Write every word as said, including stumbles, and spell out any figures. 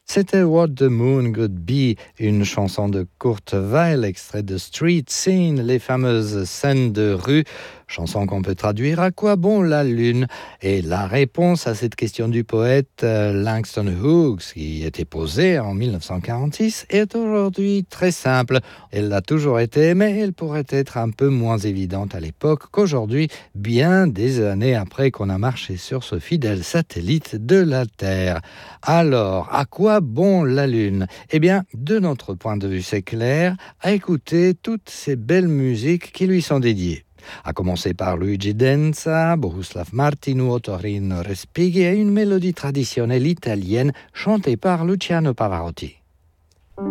C'était What the Moon Could Be, une chanson de Kurt Weill, extrait de Street Scene, les fameuses scènes de rue, chanson qu'on peut traduire à quoi bon la lune. Et la réponse à cette question du poète euh, Langston Hughes, qui était posée en dix-neuf cent quarante-six, est aujourd'hui très simple. Elle l'a toujours été, mais elle pourrait être un peu moins évidente à l'époque qu'aujourd'hui, bien des années après qu'on a marché sur ce fidèle satellite de la Terre. Alors, à quoi bon la Lune ? Eh bien, de notre point de vue, c'est clair, à écouter toutes ces belles musiques qui lui sont dédiées. À commencer par Luigi Denza, Bohuslav Martinu, Torino Respighi et une mélodie traditionnelle italienne chantée par Luciano Pavarotti.